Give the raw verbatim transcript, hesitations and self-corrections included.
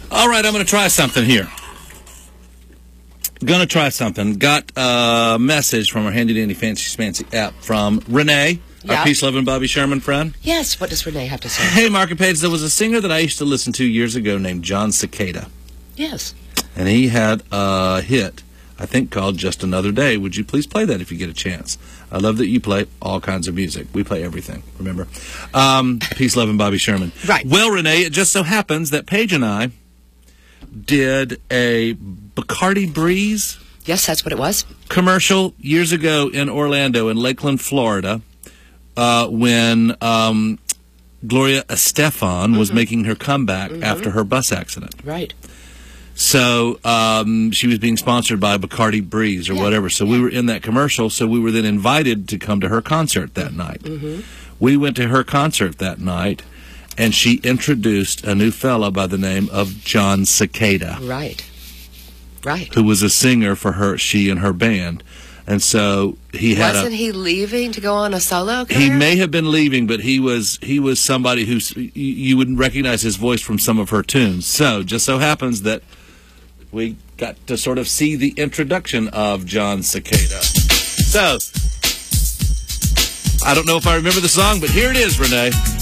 All right, I'm going to try something here. Going to try something. Got a message from our handy dandy fancy smancy app from Renee, yeah. our peace loving Bobby Sherman friend. Yes, what does Renee have to say? Hey, Mark and Paige, there was a singer that I used to listen to years ago named John Cicada. Yes. And he had a hit, I think, called Just Another Day. Would you please play that if you get a chance? I love that you play all kinds of music. We play everything, remember? Um, peace, love, and Bobby Sherman. Right. Well, Renee, it just so happens that Paige and I did a Bacardi Breeze Yes, that's what it was. commercial years ago in Orlando, in Lakeland, Florida, uh, when um, Gloria Estefan mm-hmm. was making her comeback mm-hmm. after her bus accident. Right. So um, she was being sponsored by Bacardi Breeze or yeah. whatever. So yeah. we were in that commercial. So we were then invited to come to her concert that night. Mm-hmm. We went to her concert that night, and she introduced a new fella by the name of John Cicada. Right. Right. Who was a singer for her, she and her band. And so he had Wasn't a, he leaving to go on a solo career? He may have been leaving, but he was he was somebody who you wouldn't recognize his voice from some of her tunes. So just so happens that we got to sort of see the introduction of John Cicada. So, I don't know if I remember the song, but here it is, Renee.